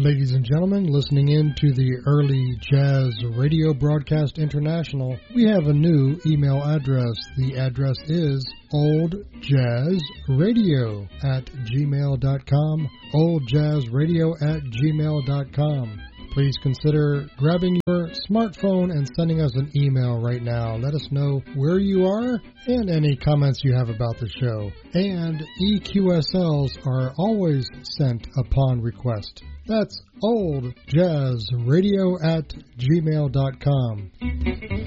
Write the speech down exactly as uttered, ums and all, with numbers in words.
Ladies and gentlemen, listening in to the Early Jazz Radio Broadcast International, we have a new email address. The address is oldjazzradio at gmail dot com, oldjazzradio at gmail dot com. Please consider grabbing your smartphone and sending us an email right now. Let us know where you are and any comments you have about the show. And E Q S Ls are always sent upon request. That's oldjazzradio at gmail dot com.